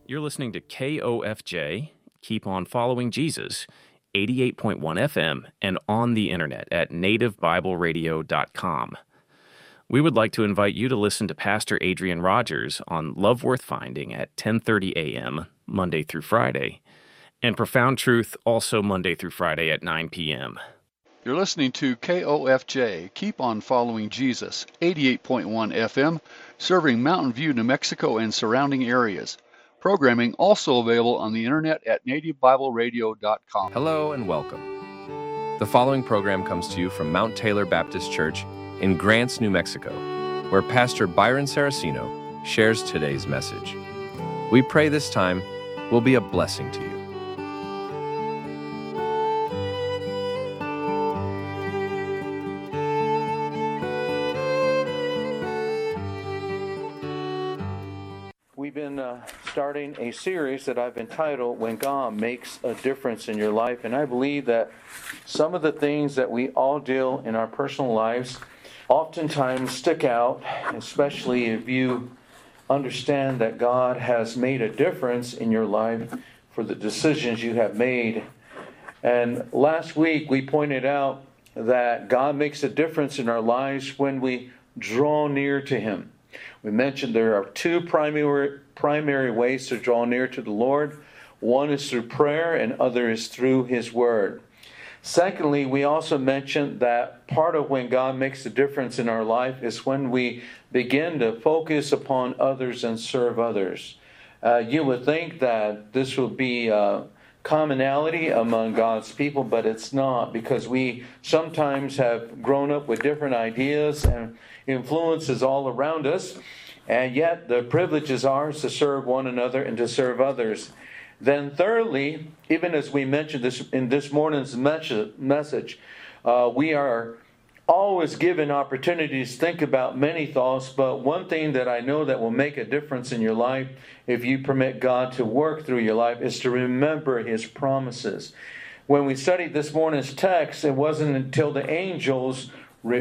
You're listening to KOFJ, Keep On Following Jesus, 88.1 FM, and on the internet at nativebibleradio.com. We would like to invite you to listen to Pastor Adrian Rogers on Love Worth Finding at 10:30 a.m., Monday through Friday, and Profound Truth also Monday through Friday at 9 p.m. You're listening to KOFJ, Keep On Following Jesus, 88.1 FM, serving Mountain View, New Mexico and surrounding areas. Programming also available on the internet at nativebibleradio.com. Hello and welcome. The following program comes to you from Mount Taylor Baptist Church in Grants, New Mexico, where Pastor Byron Saraceno shares today's message. We pray this time will be a blessing to you. We've been starting a series that I've entitled, When God Makes a Difference in Your Life. And I believe that some of the things that we all deal in our personal lives oftentimes stick out, especially if you understand that God has made a difference in your life for the decisions you have made. And last week we pointed out that God makes a difference in our lives when we draw near to Him. We mentioned there are two primary ways to draw near to the Lord. One is through prayer and other is through His Word. Secondly, we also mentioned that part of when God makes a difference in our life is when we begin to focus upon others and serve others. You would think that this would be commonality among God's people, but it's not, because we sometimes have grown up with different ideas and influences all around us, and yet the privilege is ours to serve one another and to serve others. Then thirdly, even as we mentioned this in this morning's message, we are always given opportunities to think about many thoughts, but one thing that I know that will make a difference in your life if you permit God to work through your life is to remember His promises. When we studied this morning's text, it wasn't until the angels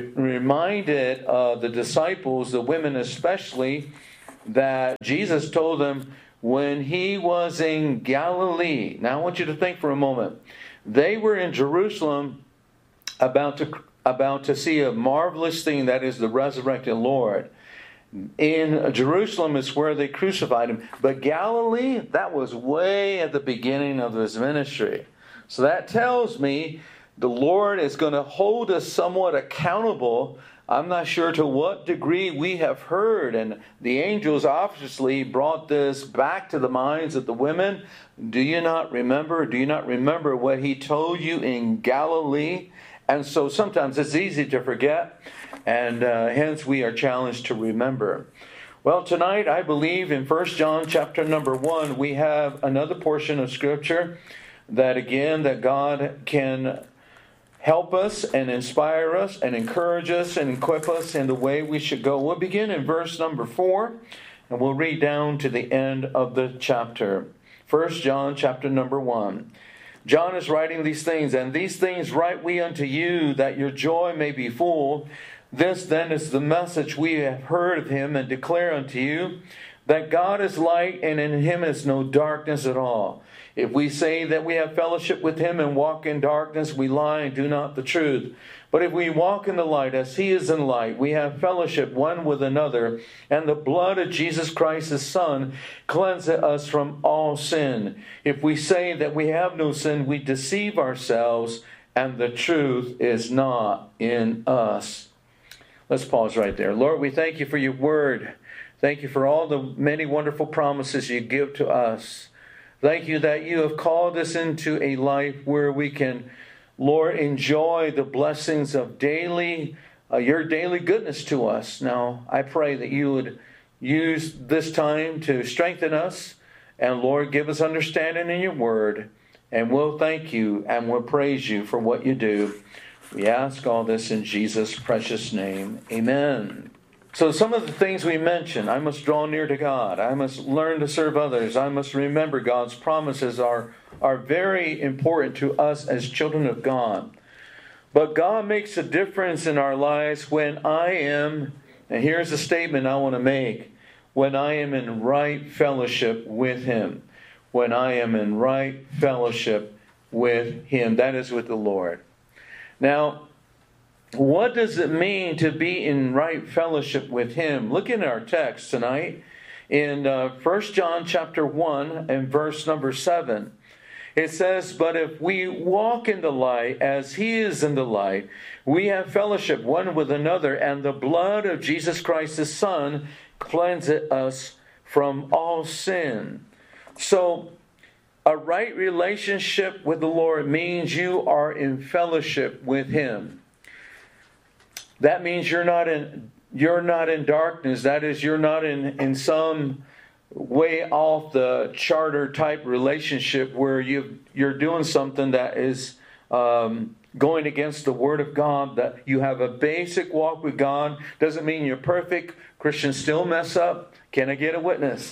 reminded the disciples, the women especially, that Jesus told them when He was in Galilee. Now I want you to think for a moment. They were in Jerusalem about to see a marvelous thing, that is the resurrected Lord. In Jerusalem is where they crucified Him. But Galilee, that was way at the beginning of His ministry. So that tells me the Lord is going to hold us somewhat accountable. I'm not sure to what degree we have heard. And the angels obviously brought this back to the minds of the women. Do you not remember? Do you not remember what He told you in Galilee? And so sometimes it's easy to forget. And hence we are challenged to remember. Well, tonight I believe in 1 John chapter number 1, we have another portion of Scripture that God can help us and inspire us and encourage us and equip us in the way we should go. We'll begin in verse number 4 and we'll read down to the end of the chapter. 1 John chapter number 1. John is writing these things, and these things write we unto you, that your joy may be full. This then is the message we have heard of Him and declare unto you, that God is light, and in Him is no darkness at all. If we say that we have fellowship with Him and walk in darkness, we lie and do not the truth. But if we walk in the light as He is in light, we have fellowship one with another, and the blood of Jesus Christ, His Son, cleanseth us from all sin. If we say that we have no sin, we deceive ourselves, and the truth is not in us. Let's pause right there. Lord, we thank You for Your word. Thank You for all the many wonderful promises You give to us. Thank You that You have called us into a life where we can, Lord, enjoy the blessings of Your daily goodness to us. Now, I pray that You would use this time to strengthen us, and Lord, give us understanding in Your word, and we'll thank You and we'll praise You for what You do. We ask all this in Jesus' precious name. Amen. So some of the things we mentioned, I must draw near to God. I must learn to serve others. I must remember God's promises are very important to us as children of God. But God makes a difference in our lives when I am, and here's a statement I want to make, when I am in right fellowship with Him. When I am in right fellowship with Him. That is with the Lord. Now, what does it mean to be in right fellowship with Him? Look in our text tonight in 1 John chapter 1 and verse number 7. It says, "But if we walk in the light as He is in the light, we have fellowship one with another, and the blood of Jesus Christ His Son cleanseth us from all sin." So, a right relationship with the Lord means you are in fellowship with Him. That means you're not in darkness. That is, you're not in some way off the charter type relationship where you're doing something that is going against the Word of God. That you have a basic walk with God doesn't mean you're perfect. Christians still mess up. Can I get a witness?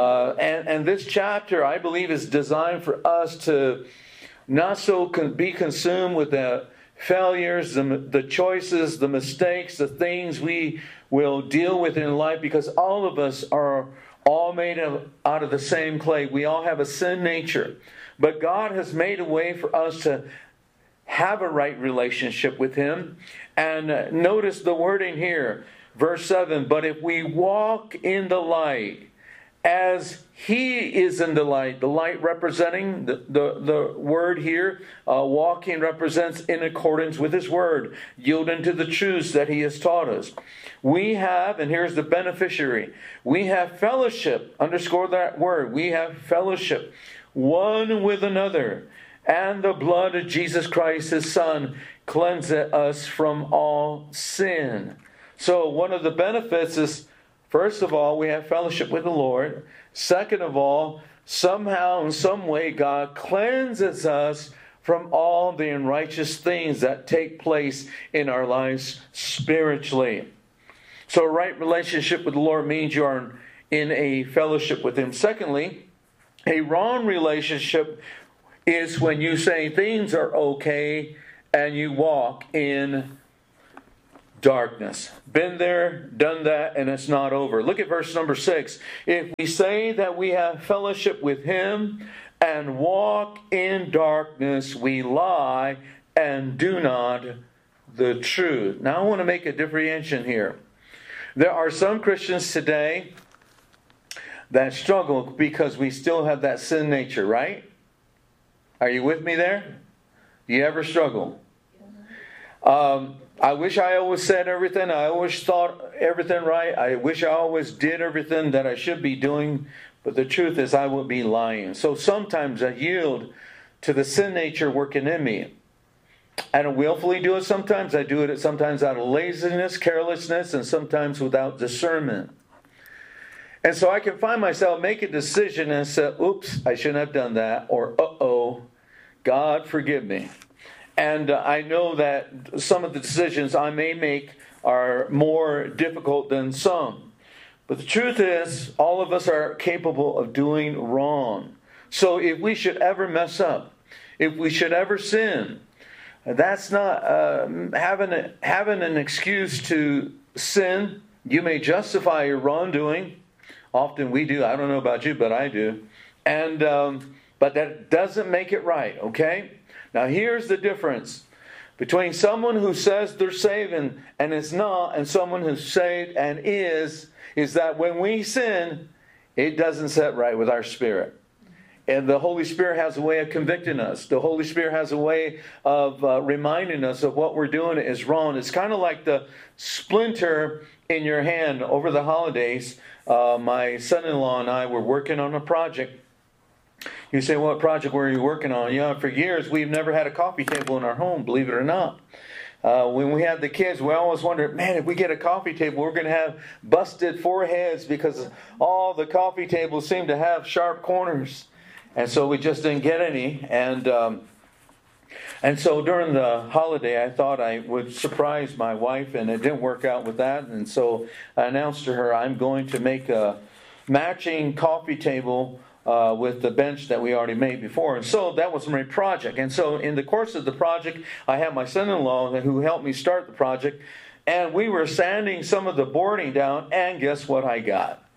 And this chapter, I believe, is designed for us to not so be consumed with the failures, the choices, the mistakes, the things we will deal with in life, because all of us are all made out of the same clay. We all have a sin nature. But God has made a way for us to have a right relationship with Him. And notice the wording here, verse 7, "But if we walk in the light, as He is in the light," the light representing the word here, walking represents in accordance with His word, yielding to the truths that He has taught us. We have, and here's the beneficiary, we have fellowship, underscore that word, we have fellowship one with another, and the blood of Jesus Christ His Son cleanseth us from all sin. So one of the benefits is, first of all, we have fellowship with the Lord. Second of all, somehow, in some way, God cleanses us from all the unrighteous things that take place in our lives spiritually. So a right relationship with the Lord means you are in a fellowship with Him. Secondly, a wrong relationship is when you say things are okay and you walk in darkness. Been there, done that, and it's not over. Look at verse number 6. "If we say that we have fellowship with Him and walk in darkness, we lie and do not the truth." Now I want to make a differentiation here. There are some Christians today that struggle because we still have that sin nature, right? Are you with me there? Do you ever struggle? I wish I always said everything. I always thought everything right. I wish I always did everything that I should be doing. But the truth is I would be lying. So sometimes I yield to the sin nature working in me. I don't willfully do it sometimes. I do it sometimes out of laziness, carelessness, and sometimes without discernment. And so I can find myself make a decision and say, "Oops, I shouldn't have done that," or "Uh-oh, God forgive me." And I know that some of the decisions I may make are more difficult than some. But the truth is, all of us are capable of doing wrong. So if we should ever mess up, if we should ever sin, that's not having an excuse to sin. You may justify your wrongdoing. Often we do. I don't know about you, but I do. And but that doesn't make it right, okay? Now here's the difference between someone who says they're saved and is not, and someone who's saved and is that when we sin, it doesn't set right with our spirit. And the Holy Spirit has a way of convicting us. The Holy Spirit has a way of reminding us of what we're doing is wrong. It's kind of like the splinter in your hand over the holidays. My son-in-law and I were working on a project. You say, "What project were you working on?" Yeah, for years we've never had a coffee table in our home, believe it or not. When we had the kids, we always wondered, man, if we get a coffee table, we're going to have busted foreheads because all the coffee tables seem to have sharp corners. And so we just didn't get any. And so during the holiday, I thought I would surprise my wife, and it didn't work out with that. And so I announced to her, I'm going to make a matching coffee table with the bench that we already made before. And so that was my project. And so in the course of the project, I had my son-in-law who helped me start the project. And we were sanding some of the boarding down. And guess what I got?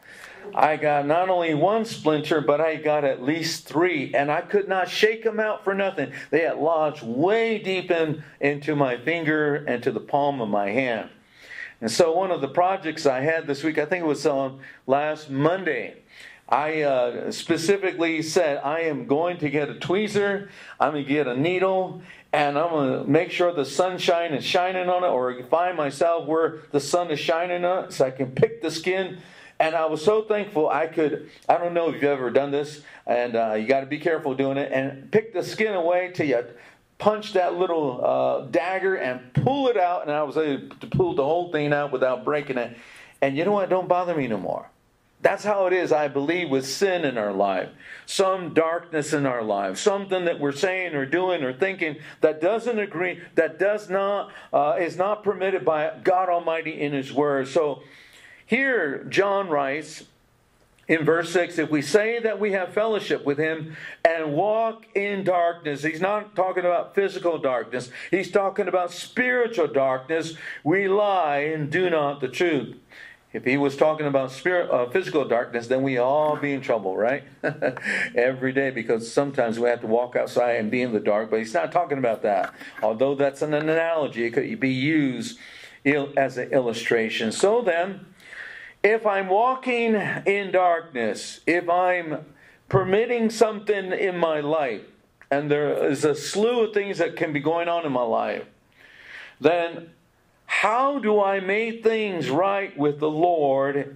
I got not only one splinter, but I got at least 3, and I could not shake them out for nothing. They had lodged way deep into my finger and to the palm of my hand. And so one of the projects I had this week, I think it was on last Monday, I specifically said, I am going to get a tweezer, I'm going to get a needle, and I'm going to make sure the sunshine is shining on it, or find myself where the sun is shining on it so I can pick the skin. And I was so thankful I don't know if you've ever done this, and you got to be careful doing it, and pick the skin away till you punch that little dagger and pull it out, and I was able to pull the whole thing out without breaking it. And you know what? It don't bother me no more. That's how it is, I believe, with sin in our life. Some darkness in our life. Something that we're saying or doing or thinking that doesn't agree, that is not permitted by God Almighty in His Word. So here, John writes in verse 6, if we say that we have fellowship with Him and walk in darkness, he's not talking about physical darkness. He's talking about spiritual darkness. We lie and do not the truth. If he was talking about physical darkness, then we all be in trouble, right? Every day, because sometimes we have to walk outside and be in the dark. But he's not talking about that. Although that's an analogy, it could be used as an illustration. So then, if I'm walking in darkness, if I'm permitting something in my life, and there is a slew of things that can be going on in my life, then how do I make things right with the Lord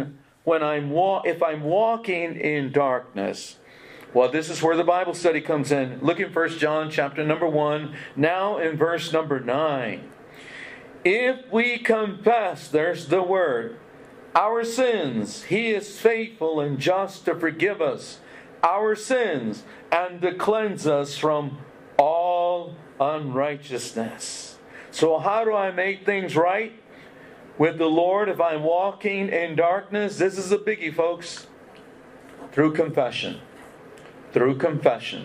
if I'm walking in darkness? Well, this is where the Bible study comes in. Look in 1 John chapter number 1, now in verse number 9. If we confess, there's the word, our sins, He is faithful and just to forgive us our sins and to cleanse us from all unrighteousness. So how do I make things right with the Lord if I'm walking in darkness? This is a biggie, folks. Through confession. Through confession.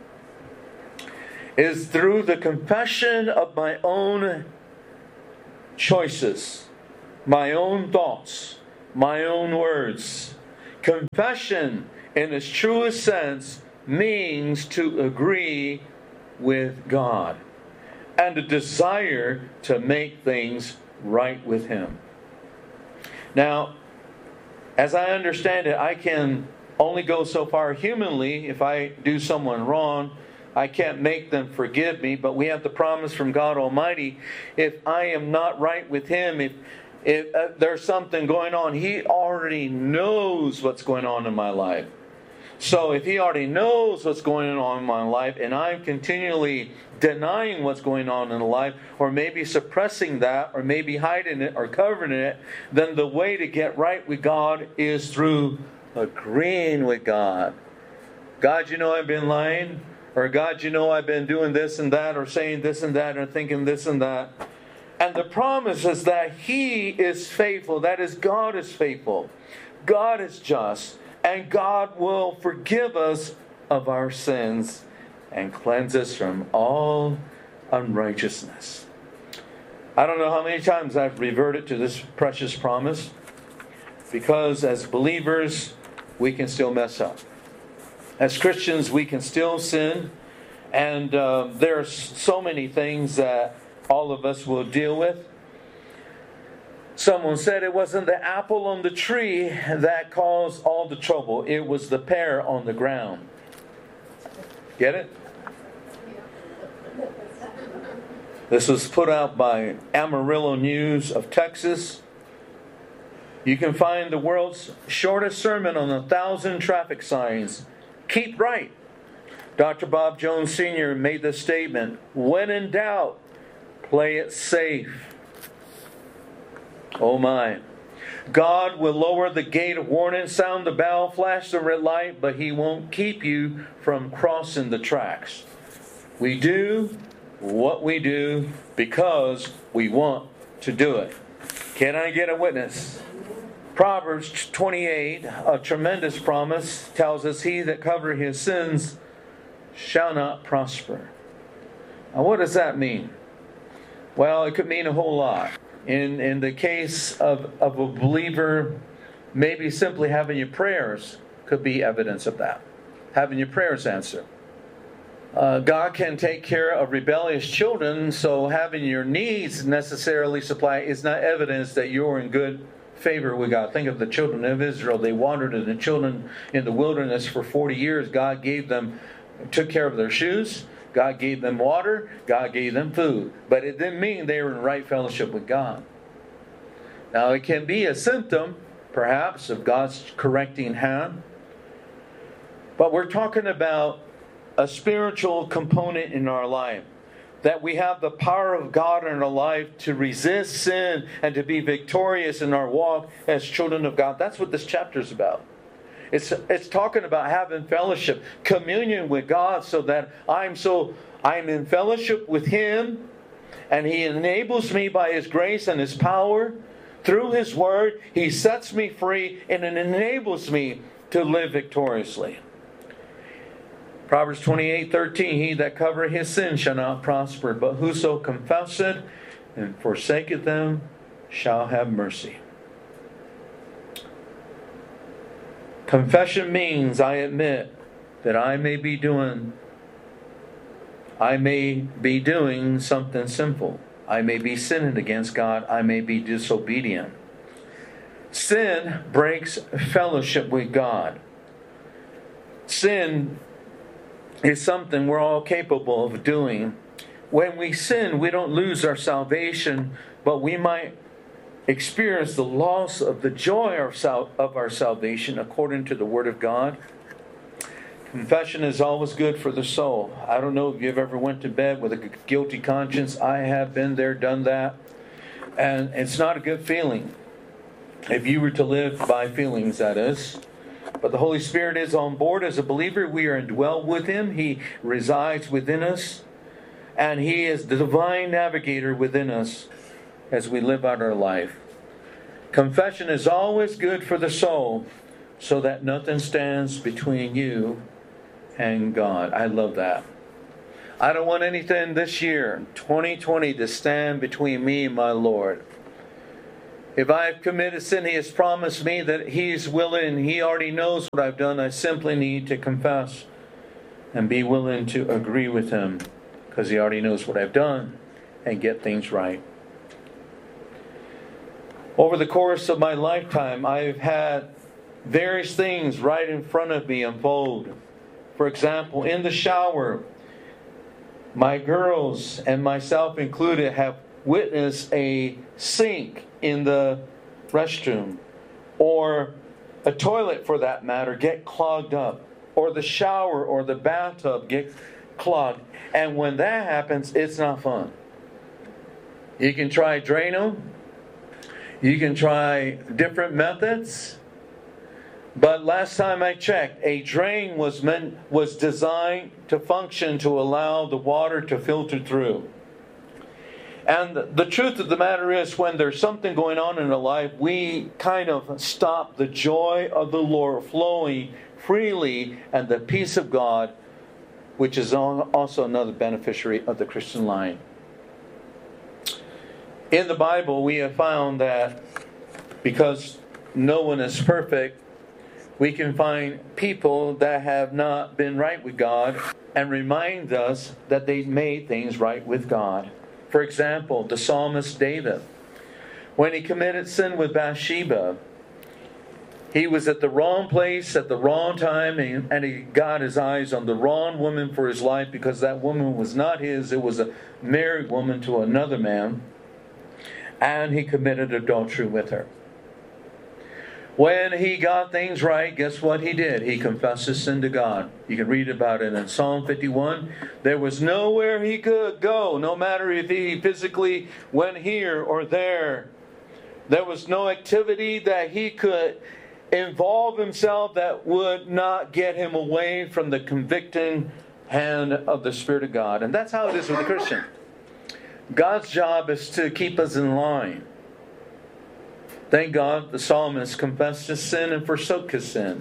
It is through the confession of my own choices, my own thoughts, my own words. Confession, in its truest sense, means to agree with God and a desire to make things right with Him. Now, as I understand it, I can only go so far humanly. If I do someone wrong, I can't make them forgive me, but we have the promise from God Almighty, if I am not right with Him, if there's something going on, He already knows what's going on in my life. So if He already knows what's going on in my life, and I'm continually denying what's going on in the life, or maybe suppressing that, or maybe hiding it, or covering it, then the way to get right with God is through agreeing with God. God, you know I've been lying, or God, you know I've been doing this and that, or saying this and that, or thinking this and that. And the promise is that He is faithful. That is, God is faithful. God is just. And God will forgive us of our sins and cleanse us from all unrighteousness. I don't know how many times I've reverted to this precious promise, because as believers, we can still mess up. As Christians, we can still sin. And there are so many things that all of us will deal with. Someone said it wasn't the apple on the tree that caused all the trouble. It was the pear on the ground. Get it? This was put out by Amarillo News of Texas. You can find the world's shortest sermon on 1,000 traffic signs. Keep right. Dr. Bob Jones Sr. made this statement, when in doubt, play it safe. Oh my. God will lower the gate of warning, sound the bell, flash the red light, but He won't keep you from crossing the tracks. We do what we do because we want to do it. Can I get a witness? Proverbs 28, a tremendous promise, tells us, he that covereth his sins shall not prosper. Now what does that mean? Well, it could mean a whole lot. In the case of a believer, Maybe simply having your prayers could be evidence of that. Having your prayers answered. God can take care of rebellious children, so having your needs necessarily supplied is not evidence that you're in good favor with God. Think of the children of Israel. They wandered in the wilderness for 40 years. God took care of their shoes. God gave them water. God gave them food. But it didn't mean they were in right fellowship with God. Now, it can be a symptom, perhaps, of God's correcting hand. But we're talking about a spiritual component in our life. That we have the power of God in our life to resist sin and to be victorious in our walk as children of God. That's what this chapter is about. It's talking about having fellowship, communion with God, so that I'm in fellowship with Him, and He enables me by His grace and His power. Through His Word, He sets me free, and it enables me to live victoriously. Proverbs 28:13, He that covereth his sin shall not prosper, but whoso confesseth and forsaketh them shall have mercy. Confession means I admit that I may be doing something sinful. I may be sinning against God. I may be disobedient. Sin breaks fellowship with God. Sin is something we're all capable of doing. When we sin, we don't lose our salvation, but we might experience the loss of the joy of our salvation according to the Word of God. Confession is always good for the soul. I don't know if you've ever went to bed with a guilty conscience. I have been there, done that. And it's not a good feeling. If you were to live by feelings, that is. But the Holy Spirit is on board as a believer. We are indwelt with Him. He resides within us. And He is the divine navigator within us as we live out our life. Confession is always good for the soul, so that nothing stands between you and God. I love that. I don't want anything this year, 2020, to stand between me and my Lord. If I have committed sin, He has promised me that He's willing. He already knows what I've done. I simply need to confess and be willing to agree with Him, because He already knows what I've done, and get things right. Over the course of my lifetime, I've had various things right in front of me unfold. For example, in the shower, my girls and myself included have witnessed a sink in the restroom, or a toilet for that matter, get clogged up, or the shower or the bathtub get clogged. And when that happens, it's not fun. You can try Drano. You can try different methods. But last time I checked, a drain was designed to function to allow the water to filter through. And the truth of the matter is, when there's something going on in our life, we kind of stop the joy of the Lord flowing freely, and the peace of God, which is also another beneficiary of the Christian life. In the Bible, we have found that because no one is perfect, we can find people that have not been right with God and remind us that they made things right with God. For example, the psalmist David, when he committed sin with Bathsheba, he was at the wrong place at the wrong time, and he got his eyes on the wrong woman for his life, because that woman was not his. It was a married woman to another man, and he committed adultery with her. When he got things right, guess what he did? He confessed his sin to God. You can read about it in Psalm 51. There was nowhere he could go, no matter if he physically went here or there. There was no activity that he could involve himself that would not get him away from the convicting hand of the Spirit of God. And that's how it is with the Christian. God's job is to keep us in line. Thank God the psalmist confessed his sin and forsook his sin.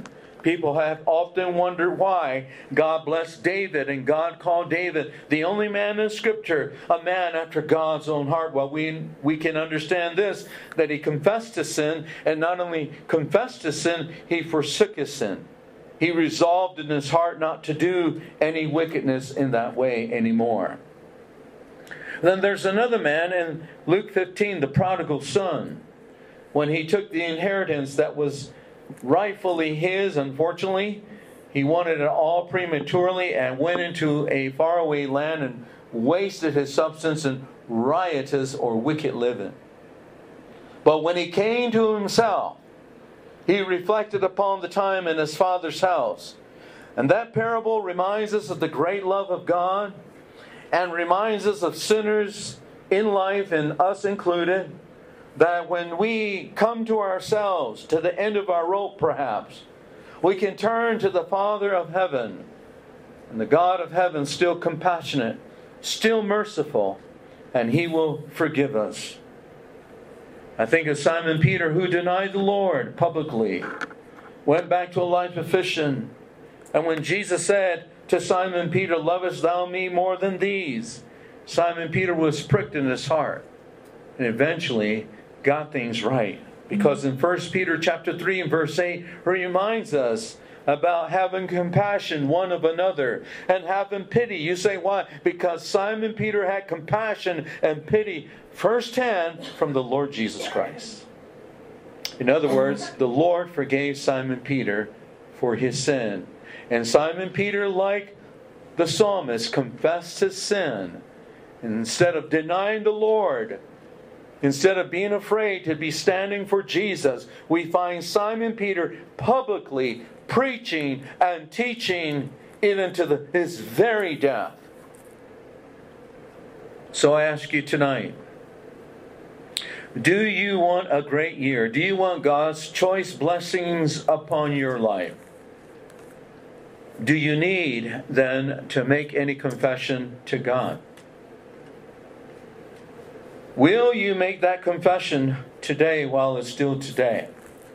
People have often wondered why God blessed David and God called David the only man in Scripture, a man after God's own heart. Well, we can understand this, that he confessed his sin, and not only confessed his sin, he forsook his sin. He resolved in his heart not to do any wickedness in that way anymore. Then there's another man in Luke 15, the prodigal son. When he took the inheritance that was rightfully his, unfortunately, he wanted it all prematurely and went into a faraway land and wasted his substance in riotous or wicked living. But when he came to himself, he reflected upon the time in his father's house. And that parable reminds us of the great love of God and reminds us of sinners in life, and us included, that when we come to ourselves, to the end of our rope perhaps, we can turn to the Father of heaven. And the God of heaven, still compassionate, still merciful, and He will forgive us. I think of Simon Peter, who denied the Lord publicly, went back to a life of fishing. And when Jesus said to Simon Peter, "Lovest thou me more than these?" Simon Peter was pricked in his heart, and eventually got things right. Because in 1 Peter chapter 3 and verse 8 reminds us about having compassion one of another and having pity. You say, why? Because Simon Peter had compassion and pity firsthand from the Lord Jesus Christ. In other words, the Lord forgave Simon Peter for his sin. And Simon Peter, like the psalmist, confessed his sin. And instead of denying the Lord, instead of being afraid to be standing for Jesus, we find Simon Peter publicly preaching and teaching even to his very death. So I ask you tonight, do you want a great year? Do you want God's choice blessings upon your life? Do you need then to make any confession to God? Will you make that confession today while it's still today?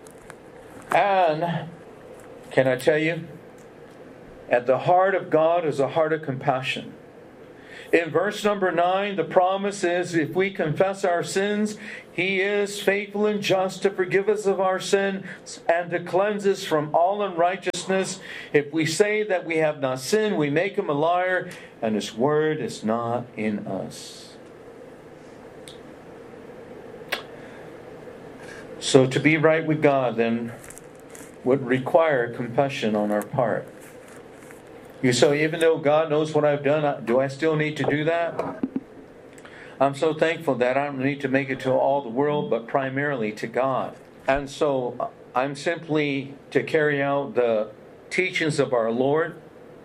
And can I tell you, at the heart of God is a heart of compassion. In verse number 9, the promise is, if we confess our sins, He is faithful and just to forgive us of our sins and to cleanse us from all unrighteousness. If we say that we have not sinned, we make Him a liar, and His word is not in us. So to be right with God then would require confession on our part. You say, even though God knows what I've done, do I still need to do that? I'm so thankful that I don't need to make it to all the world, but primarily to God. And so I'm simply to carry out the teachings of our Lord,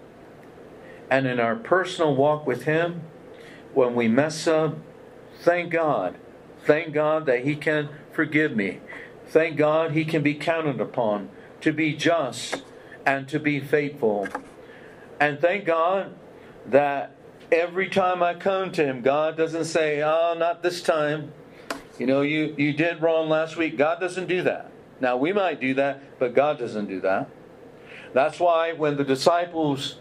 and in our personal walk with Him, when we mess up, thank God. Thank God that He can forgive me. Thank God He can be counted upon to be just and to be faithful. And thank God that every time I come to Him, God doesn't say, "Oh, not this time. You know, you did wrong last week." God doesn't do that. Now, we might do that, but God doesn't do that. That's why when the disciples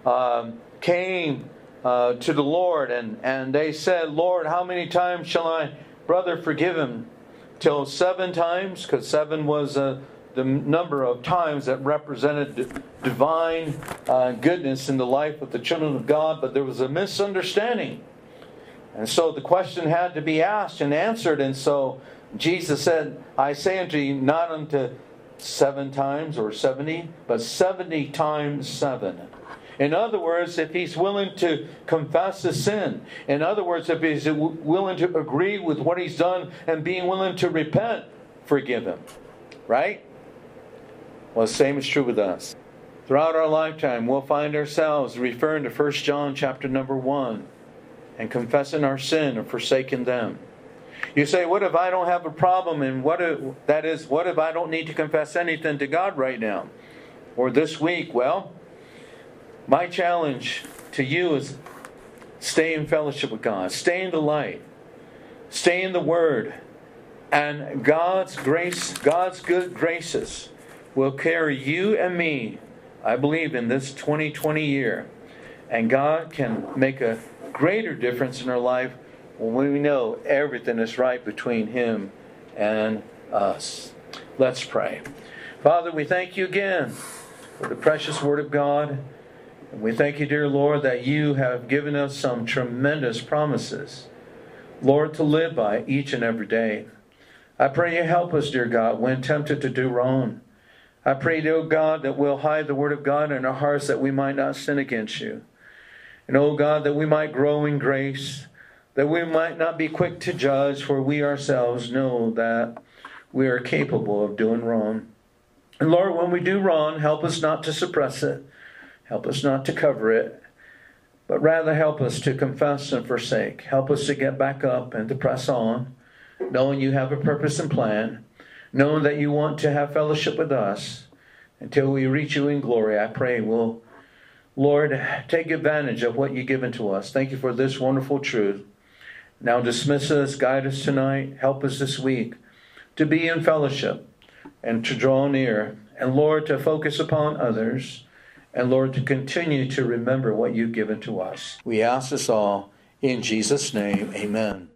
came to the Lord and they said, "Lord, how many times shall my brother forgive him?" Till 7 times, because 7 was the number of times that represented divine goodness in the life of the children of God, but there was a misunderstanding. And so the question had to be asked and answered, and so Jesus said, "I say unto you, not unto 7 times or 70, but 70 times 7. In other words, if he's willing to confess his sin, in other words, if he's willing to agree with what he's done and being willing to repent, forgive him. Right? Well, the same is true with us. Throughout our lifetime, we'll find ourselves referring to 1 John chapter number 1 and confessing our sin or forsaking them. You say, what if I don't have a problem? And what if I don't need to confess anything to God right now? Or this week? Well, my challenge to you is stay in fellowship with God. Stay in the light. Stay in the Word. And God's grace, God's good graces will carry you and me, I believe, in this 2020 year. And God can make a greater difference in our life when we know everything is right between Him and us. Let's pray. Father, we thank you again for the precious Word of God. And we thank you, dear Lord, that you have given us some tremendous promises, Lord, to live by each and every day. I pray you help us, dear God, when tempted to do wrong. I pray, dear God, that we'll hide the Word of God in our hearts that we might not sin against you. And, oh God, that we might grow in grace, that we might not be quick to judge, for we ourselves know that we are capable of doing wrong. And Lord, when we do wrong, help us not to suppress it. Help us not to cover it, but rather help us to confess and forsake. Help us to get back up and to press on, knowing you have a purpose and plan, knowing that you want to have fellowship with us until we reach you in glory. I pray we'll, Lord, take advantage of what you've given to us. Thank you for this wonderful truth. Now dismiss us, guide us tonight, help us this week to be in fellowship and to draw near, and Lord, to focus upon others, and Lord, to continue to remember what you've given to us. We ask this all in Jesus' name, amen.